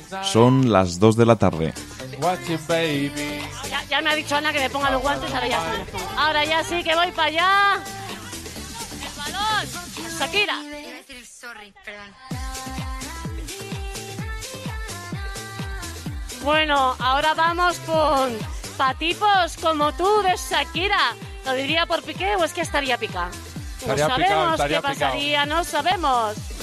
Son las 2 de la tarde. Ya me ha dicho Ana que me ponga los guantes, ahora ya sí. Ahora ya sí que voy para allá. El balón. Shakira. Sorry, perdón. Bueno, ahora vamos con patipos como tú de Shakira. ¿Lo diría por Piqué o es que estaría picado? No sabemos qué pasaría, no sabemos.